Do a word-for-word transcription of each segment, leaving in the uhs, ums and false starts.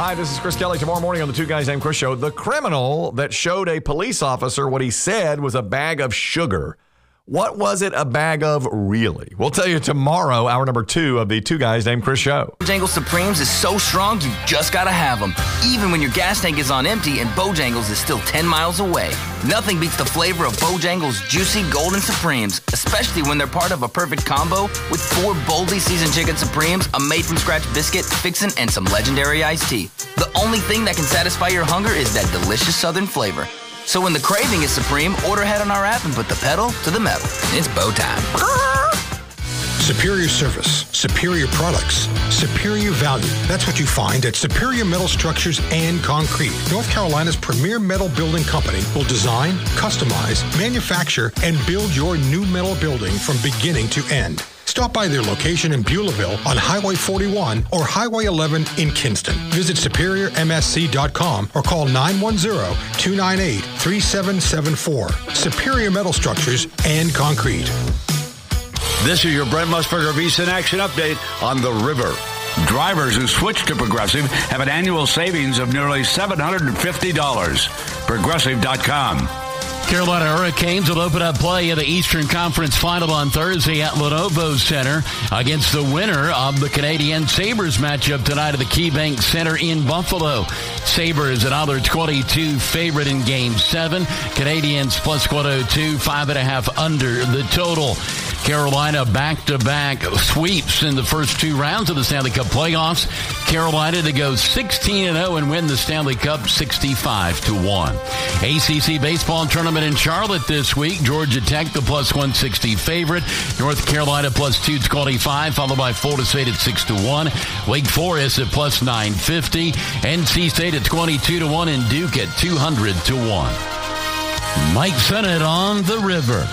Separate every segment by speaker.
Speaker 1: Hi, this is Chris Kelly. Tomorrow morning on the Two Guys Named Chris show, the criminal that showed a police officer what he said was a bag of sugar. What was it a bag of, really? We'll tell you tomorrow, hour number two of the Two Guys Named Chris show.
Speaker 2: Bojangles Supremes is so strong, you just gotta have them. Even when your gas tank is on empty and Bojangles is still ten miles away. Nothing beats the flavor of Bojangles Juicy Golden Supremes, especially when they're part of a perfect combo with four boldly seasoned chicken Supremes, a made-from-scratch biscuit, fixin', and some legendary iced tea. The only thing that can satisfy your hunger is that delicious southern flavor. So when the craving is supreme, order ahead on our app and put the pedal to the metal. It's Bo time.
Speaker 3: Superior service, superior products, superior value. That's what you find at Superior Metal Structures and Concrete. North Carolina's premier metal building company will design, customize, manufacture, and build your new metal building from beginning to end. Stop by their location in Beulahville on Highway forty-one or Highway eleven in Kinston. Visit superior m s c dot com or call nine one zero, two nine eight, three seven seven four. Superior Metal Structures and Concrete.
Speaker 4: This is your Brent Musburger VSiN Action Update on the river. Drivers who switch to Progressive have an annual savings of nearly seven hundred fifty dollars. Progressive dot com.
Speaker 5: Carolina Hurricanes will open up play in the Eastern Conference Final on Thursday at Lenovo Center against the winner of the Canadian Sabres matchup tonight at the KeyBank Center in Buffalo. Sabres an one dollar twenty-two favorite in Game seven. Canadians plus one oh two, five and a half under the total. Carolina back-to-back sweeps in the first two rounds of the Stanley Cup playoffs. Carolina to go sixteen and oh and win the Stanley Cup sixty-five to one. A C C baseball tournament in Charlotte this week. Georgia Tech, the plus one sixty favorite. North Carolina plus two twenty-five, followed by Florida State at six to one. Wake Forest at plus nine fifty. N C State at twenty-two to one and Duke at two hundred to one. Mike Sennett on the river.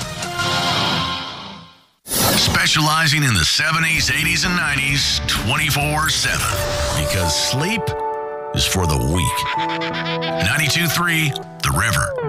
Speaker 6: Specializing in the seventies, eighties, and nineties twenty-four seven. Because sleep is for the weak. ninety-two point three, The River.